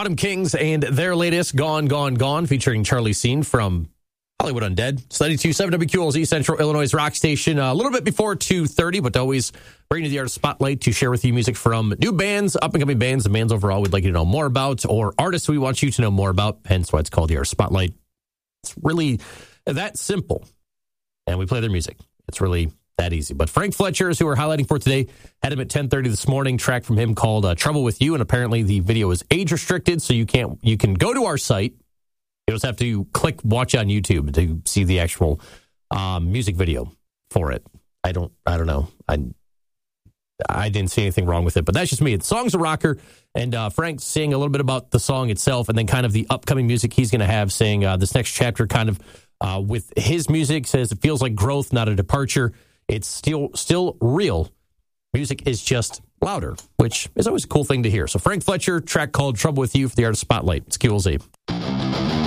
Autumn Kings and their latest, Gone, Gone, Gone, featuring Charlie Scene from Hollywood Undead. It's 92.7 WQLZ, Central Illinois rock station. A little bit before 2:30, but always bringing you the artist spotlight to share with you music from new bands, up-and-coming bands, the bands overall we'd like you to know more about, or artists we want you to know more about, hence why it's called the artist spotlight. It's really that simple, and we play their music. It's really that easy. But Frank Fletcher is who we're highlighting for today. Had him at 10:30 this morning. Track from him called Trouble With You, and apparently the video is age restricted, so you can go to our site. You just have to click watch on YouTube to see the actual music video for it. I don't know. I didn't see anything wrong with it, but that's just me. The song's a rocker, and Frank's saying a little bit about the song itself, and then kind of the upcoming music he's going to have, saying this next chapter kind of with his music says it feels like growth, not a departure. It's still real. Music is just louder, which is always a cool thing to hear. So Frank Fletcher, track called Trouble With You for the Artist Spotlight. It's QLZ.